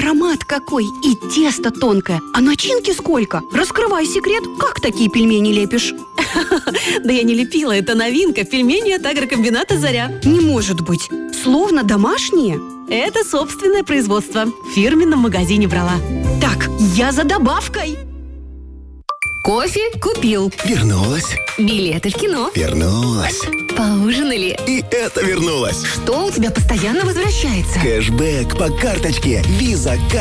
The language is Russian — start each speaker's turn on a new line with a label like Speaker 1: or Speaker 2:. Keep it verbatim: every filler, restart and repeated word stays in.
Speaker 1: аромат какой! И тесто тонкое, а начинки сколько! Раскрывай секрет, как такие пельмени лепишь?
Speaker 2: Да я не лепила, это новинка. Пельмени от агрокомбината «Заря».
Speaker 1: Не может быть! Словно домашние?
Speaker 2: Это собственное производство. В фирменном магазине брала.
Speaker 1: Так, я за добавкой!
Speaker 2: Кофе купил.
Speaker 3: Вернулась.
Speaker 2: Билеты в кино.
Speaker 3: Вернулась.
Speaker 2: Поужинали.
Speaker 3: И это вернулось.
Speaker 2: Что у тебя постоянно возвращается?
Speaker 3: Кэшбэк по карточке Visa